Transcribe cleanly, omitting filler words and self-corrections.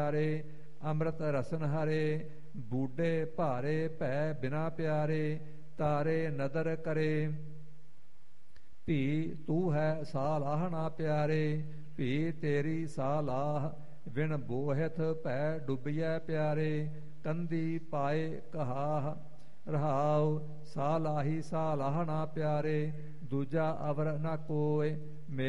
ਪਿਆਰੇ, ਅੰਮ੍ਰਿਤ ਰਸਨ ਹਰੇ, ਬੂਢੇ ਭਾਰੇ ਭੈ ਬਿਨਾ ਪਿਆਰੇ, ਤਾਰੇ ਨਦਰ ਕਰੇ। ਭੀ ਤੂੰ ਹੈ ਸਾਲਾਹ ਨਾ ਪਿਆਰੇ, ਭੀ ਤੇਰੀ ਸਾਲਾਹ ਵਿਣ ਬੋਹਿਤ ਭੈ ਡੁੱਬੀਐ ਪਿਆਰੇ, ਕੰਦੀ ਪਾਏ ਕਹਾਹ ਰਹਾਉ, ਸਾਲਾਹੀ ਸਾਲਾਹ ਨਾ ਪਿਆਰੇ, ਦੂਜਾ ਅਵਰ ਨਾ ਕੋਇ।